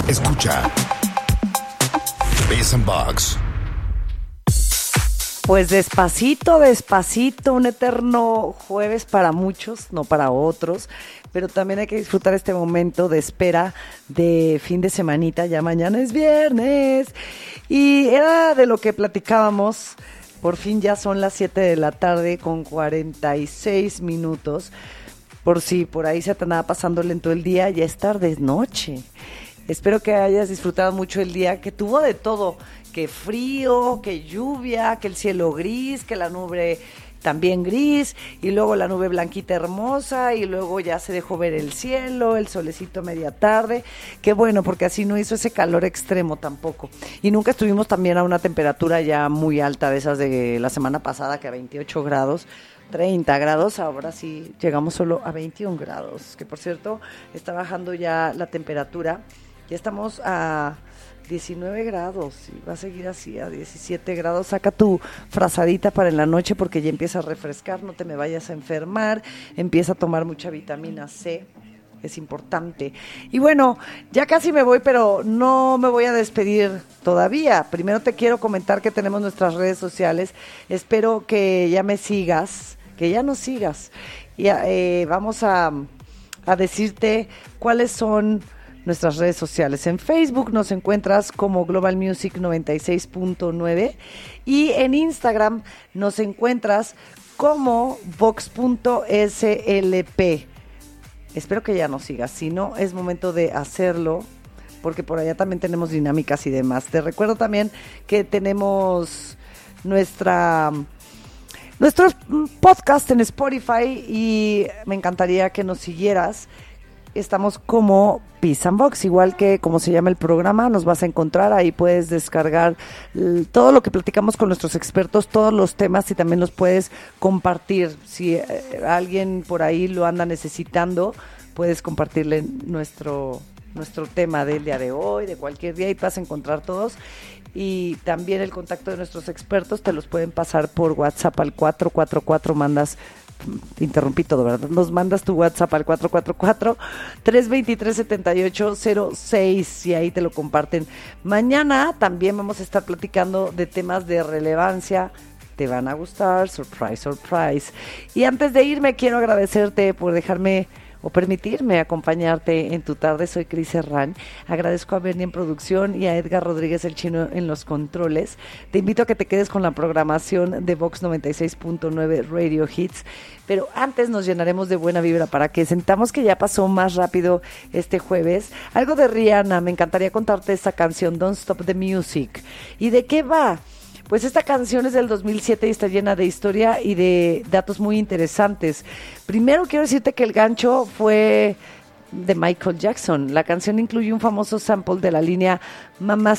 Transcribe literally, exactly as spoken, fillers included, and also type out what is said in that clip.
Escucha Biz and Box. Pues despacito, despacito, un eterno jueves para muchos, no para otros, pero también hay que disfrutar este momento de espera de fin de semanita, ya mañana es viernes, y era de lo que platicábamos, por fin ya son las siete de la tarde con cuarenta y seis minutos, por si por ahí se te andaba pasando lento el día, ya es tarde, es noche. Espero que hayas disfrutado mucho el día, que tuvo de todo, que frío, que lluvia, que el cielo gris, que la nube también gris, y luego la nube blanquita hermosa, y luego ya se dejó ver el cielo, el solecito a media tarde. Qué bueno, porque así no hizo ese calor extremo tampoco. Y nunca estuvimos también a una temperatura ya muy alta de esas de la semana pasada, que a veintiocho grados. treinta grados, ahora sí llegamos solo a veintiún grados, que por cierto está bajando ya la temperatura. Ya estamos a diecinueve grados y va a seguir así a diecisiete grados. Saca tu frazadita para en la noche porque ya empieza a refrescar, no te me vayas a enfermar, empieza a tomar mucha vitamina C, es importante. Y bueno, ya casi me voy, pero no me voy a despedir todavía. Primero te quiero comentar que tenemos nuestras redes sociales. Espero que ya me sigas, que ya nos sigas. Y eh, vamos a, a decirte cuáles son nuestras redes sociales. En Facebook nos encuentras como Global Music noventa y seis punto nueve y en Instagram nos encuentras como vox punto ese ele pe. Espero que ya nos sigas, si no es momento de hacerlo porque por allá también tenemos dinámicas y demás. Te recuerdo también que tenemos nuestra nuestro podcast en Spotify y me encantaría que nos siguieras. Estamos como Biz and Box, igual que como se llama el programa, nos vas a encontrar, ahí puedes descargar l- todo lo que platicamos con nuestros expertos, todos los temas y también los puedes compartir. Si eh, alguien por ahí lo anda necesitando, puedes compartirle nuestro, nuestro tema del día de hoy, de cualquier día y vas a encontrar todos. Y también el contacto de nuestros expertos te los pueden pasar por WhatsApp al cuatro cuatro cuatro, mandas... interrumpí todo, ¿verdad? Nos mandas tu WhatsApp al cuatro cuatro cuatro, tres dos tres, siete ocho cero seis y ahí te lo comparten. Mañana también vamos a estar platicando de temas de relevancia. Te van a gustar, surprise, surprise. Y antes de irme quiero agradecerte por dejarme o permitirme acompañarte en tu tarde. Soy Cris Herrán. Agradezco a Bernie en producción y a Edgar Rodríguez el Chino en los controles. Te invito a que te quedes con la programación de Vox noventa y seis punto nueve Radio Hits. Pero antes nos llenaremos de buena vibra para que sentamos que ya pasó más rápido este jueves. Algo de Rihanna, me encantaría contarte esta canción, Don't Stop the Music. ¿Y de qué va? Pues esta canción es del dos mil siete y está llena de historia y de datos muy interesantes. Primero quiero decirte que el gancho fue de Michael Jackson. La canción incluye un famoso sample de la línea Mama